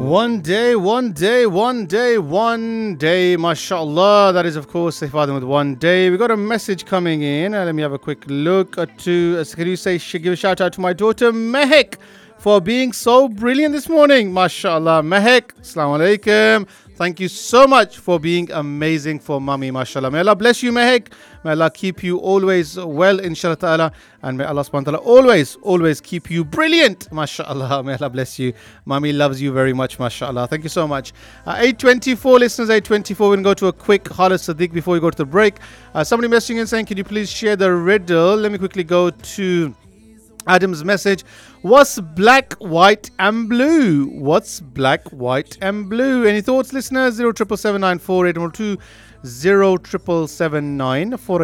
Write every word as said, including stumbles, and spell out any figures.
One day, one day, one day, one day, mashallah. That is, of course, Fatima with one day. We got a message coming in. Uh, let me have a quick look uh, to, uh, can you say, give a shout out to my daughter, Mehek, for being so brilliant this morning. Mashallah. Mehek, assalamu alaikum. Thank you so much for being amazing for Mummy, mashallah. May Allah bless you, Mehek. May Allah keep you always well, inshallah ta'ala. And may Allah subhanahu wa ta'ala always, always keep you brilliant, mashallah. May Allah bless you. Mummy loves you very much, mashallah. Thank you so much. Uh, eight twenty-four, listeners, eight twenty-four. We're going to go to a quick Khalid Sadiq before we go to the break. Uh, somebody messaging in saying, can you please share the riddle? Let me quickly go to Adam's message. What's black, white and blue? What's black, white and blue? Any thoughts, listeners? zero triple seven nine four eight one two zero triple seven nine four